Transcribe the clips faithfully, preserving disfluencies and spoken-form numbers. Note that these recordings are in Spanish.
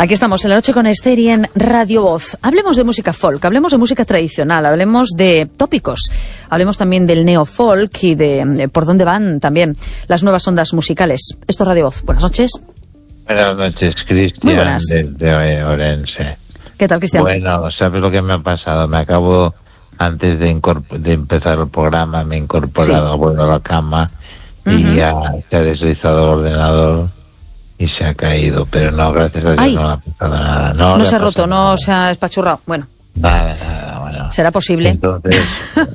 Aquí estamos en la noche con Esther y en Radio Voz. Hablemos de música folk, hablemos de música tradicional, hablemos de tópicos, hablemos también del neofolk y de, de por dónde van también las nuevas ondas musicales. Esto es Radio Voz. Buenas noches. Buenas noches, Cristian, desde Orense. ¿Qué tal, Cristian? Bueno, ¿sabes lo que me ha pasado? Me acabo, antes de, de empezar el programa, me he incorporado, sí. Bueno, a la cama y uh-huh. ya se ha deslizado el ordenador y se ha caído, pero no, gracias a Dios Ay. no ha pasado nada. No, no se ha roto, nada. No se ha espachurrado. Bueno, nada, nada, bueno. ¿Será posible? Entonces,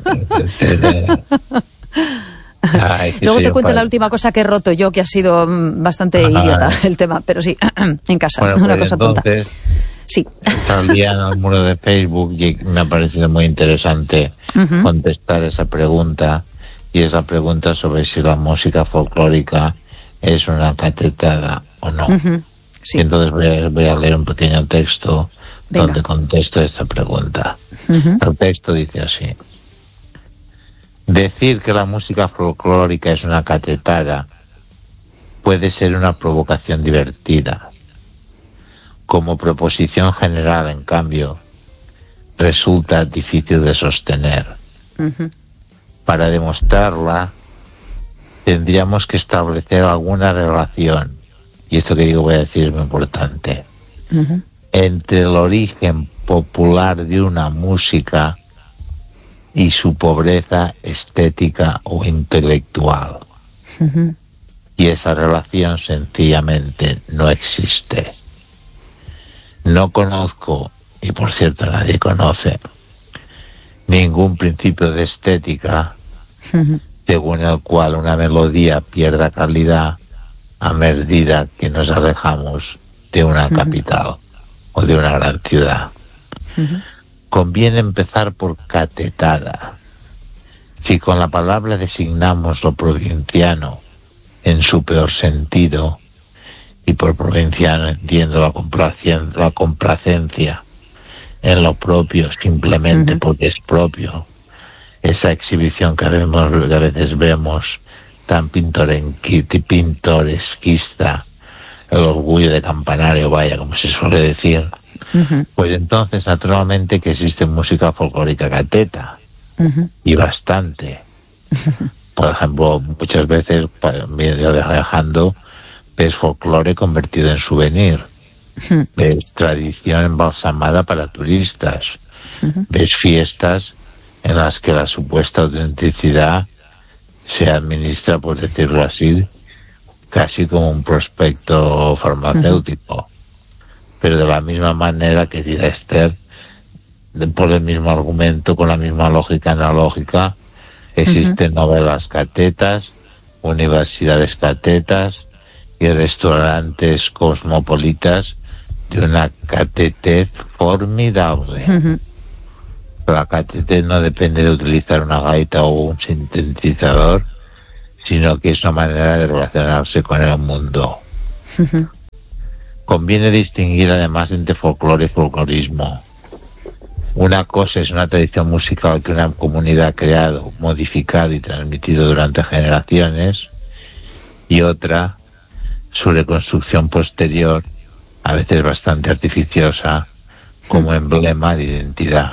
Ay, luego te cuento la última cosa que he roto yo, que ha sido bastante Ajá. idiota el tema, pero sí, en casa, bueno, una pues cosa entonces, tonta. Sí. Salía en el muro de Facebook y me ha parecido muy interesante uh-huh. contestar esa pregunta, y es la pregunta sobre si la música folclórica es una catetada o no. Uh-huh. Sí. Entonces voy a, voy a leer un pequeño texto Venga. donde contesto esta pregunta. Uh-huh. El texto dice así: decir que la música folclórica es una catetada puede ser una provocación divertida. Como proposición general, en cambio, resulta difícil de sostener. Uh-huh. Para demostrarla, tendríamos que establecer alguna relación, y esto que digo voy a decir es muy importante, uh-huh. entre el origen popular de una música y su pobreza estética o intelectual. Uh-huh. Y esa relación sencillamente no existe. No conozco, y por cierto nadie conoce, ningún principio de estética uh-huh. según el cual una melodía pierda calidad a medida que nos alejamos de una uh-huh. capital o de una gran ciudad. Uh-huh. Conviene empezar por catetada. Si con la palabra designamos lo provinciano en su peor sentido, y por provinciano entiendo la complacencia, la complacencia en lo propio simplemente uh-huh. porque es propio, esa exhibición que, vemos, que a veces vemos tan pintoresquista, el orgullo de campanario, vaya, como se suele decir, uh-huh. pues entonces naturalmente que existe música folclórica cateta, uh-huh. y bastante. Uh-huh. Por ejemplo, muchas veces, yo viajando, ves folclore convertido en souvenir, uh-huh. ves tradición embalsamada para turistas, uh-huh. ves fiestas en las que la supuesta autenticidad se administra, por decirlo así, casi como un prospecto farmacéutico. Uh-huh. Pero de la misma manera, querida Esther, por el mismo argumento, con la misma lógica analógica, existen uh-huh. novelas catetas, universidades catetas y restaurantes cosmopolitas de una catetez formidable. Uh-huh. La catetez no depende de utilizar una gaita o un sintetizador, sino que es una manera de relacionarse con el mundo. Uh-huh. Conviene distinguir además entre folclore y folclorismo. Una cosa es una tradición musical que una comunidad ha creado, modificado y transmitido durante generaciones, y otra, su reconstrucción posterior, a veces bastante artificiosa, como emblema de identidad.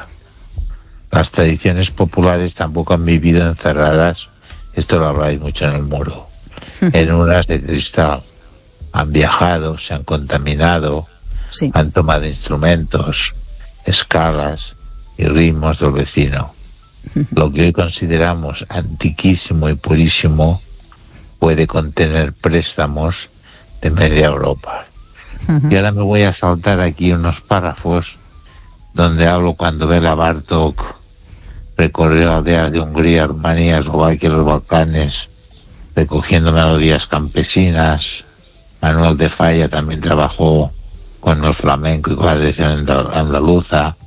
Las tradiciones populares tampoco han vivido encerradas, esto lo habláis mucho en el muro, en urnas de cristal. Han viajado, se han contaminado, sí. han tomado instrumentos, escalas y ritmos del vecino. Lo que hoy consideramos antiquísimo y purísimo puede contener préstamos de media Europa. Uh-huh. Y ahora me voy a saltar aquí unos párrafos donde hablo cuando Bela Bartók recorrió aldeas de Hungría, Rumanía, Eslovaquia y los Balcanes, recogiendo melodías campesinas. Manuel de Falla también trabajó con el flamenco y con la tradición andaluza.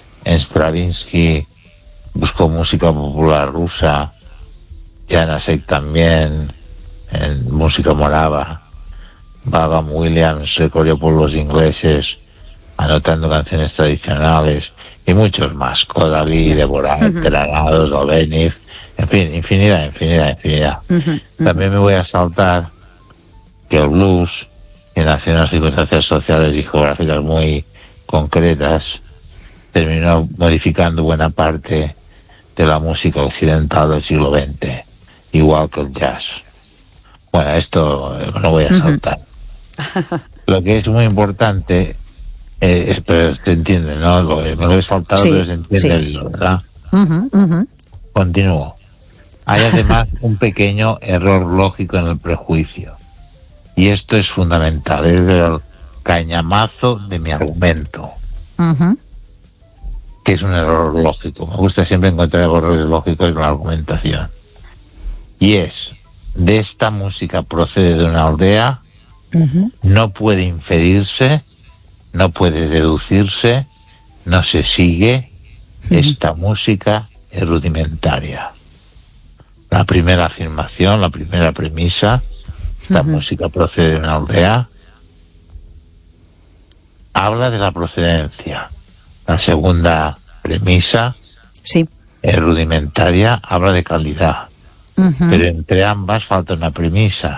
Stravinsky buscó música popular rusa. Janacek también en música morava. Vaughan Williams recorrió por los ingleses anotando canciones tradicionales y muchos más. Kodaly, Dvorak, uh-huh. Granados, Obenif, en fin, infinidad, infinidad, infinidad. Uh-huh. Uh-huh. También me voy a saltar que el blues en unas circunstancias sociales y geográficas muy concretas, terminó modificando buena parte de la música occidental del siglo veinte, igual que el jazz. Bueno, esto no voy a saltar. Uh-huh. Lo que es muy importante, eh, es, pero se entiende, ¿no? Lo, me lo he saltado, sí, pero se entiende, sí, ¿verdad? Uh-huh, uh-huh. Continúo. Hay además un pequeño error lógico en el prejuicio. Y esto es fundamental, es el cañamazo de mi argumento. Uh-huh. Que es un error lógico. Me gusta siempre encontrar errores lógicos en la argumentación. Y es, de esta música procede de una aldea, uh-huh, no puede inferirse, no puede deducirse, no se sigue, uh-huh, esta música es rudimentaria. La primera afirmación, la primera premisa, esta uh-huh, música procede de una aldea, habla de la procedencia. La segunda premisa, sí, es rudimentaria, habla de calidad. Uh-huh. Pero entre ambas falta una premisa.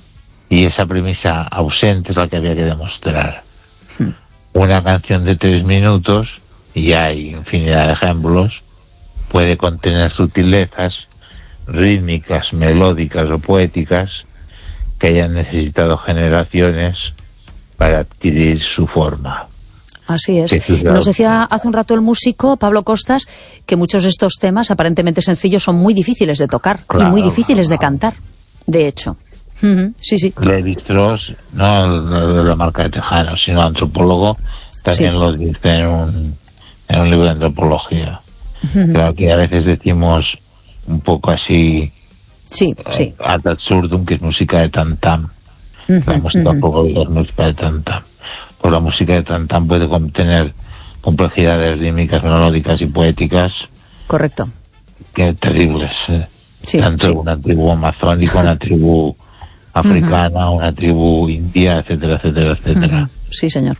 Y esa premisa ausente es la que había que demostrar. Uh-huh. Una canción de tres minutos, y hay infinidad de ejemplos, puede contener sutilezas rítmicas, melódicas o poéticas que hayan necesitado generaciones para adquirir su forma. Así es. Nos decía hace un rato el músico Pablo Costas que muchos de estos temas aparentemente sencillos son muy difíciles de tocar, claro, y muy difíciles claro, de cantar, de hecho. Uh-huh. Sí, sí. Lévi-Strauss, no de la marca de Tejano, sino antropólogo, también, sí, lo dice en un, en un libro de antropología. Uh-huh. Pero aquí a veces decimos un poco así, sí, eh, sí, ad absurdum, que es música de tam-tam. Uh-huh, la música uh-huh, poco es música de tam-tam. Pues la música de tam-tam puede contener complejidades rítmicas, melódicas y poéticas. Correcto. Que terribles. Eh. Sí, Tanto sí, una tribu amazónica, una tribu africana, uh-huh, una tribu india, etcétera, etcétera, etcétera. Uh-huh. Sí, señor.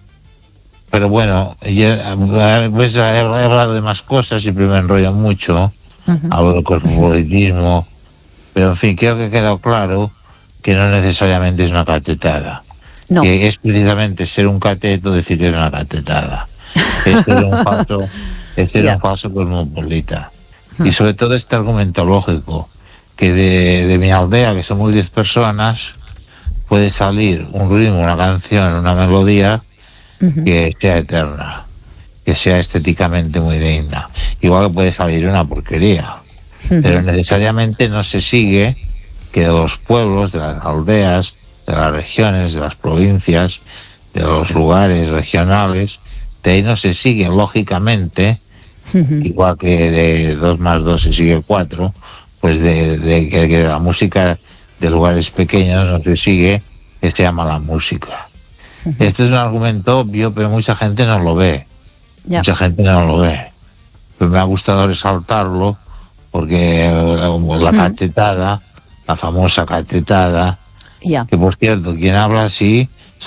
Pero bueno, ya, pues, he hablado de más cosas, siempre me enrollo mucho. Uh-huh. Hablo del cosmopolitismo, pero en fin, creo que ha quedado claro que no necesariamente es una catetada. No. Que es precisamente ser un cateto decir que es una catetada. Es ser un falso, es ser yeah. un falso cosmopolita. Uh-huh. Y sobre todo este argumento lógico, que de, de mi aldea, que somos diez personas, puede salir un ritmo, una canción, una melodía, uh-huh, que sea eterna, que sea estéticamente muy digna. Igual que puede salir una porquería, uh-huh, pero necesariamente no se sigue que de los pueblos, de las aldeas, de las regiones, de las provincias, de los lugares regionales, de ahí no se sigue lógicamente, uh-huh, igual que de dos más dos se sigue cuatro, pues de, de, de que la música de lugares pequeños no se sigue, que se llama la música. Uh-huh. Este es un argumento obvio, pero mucha gente no lo ve. Yeah. Mucha gente no lo ve. Pues me ha gustado resaltarlo, porque la uh-huh, catetada, la famosa catetada, yeah, que por cierto, quien habla así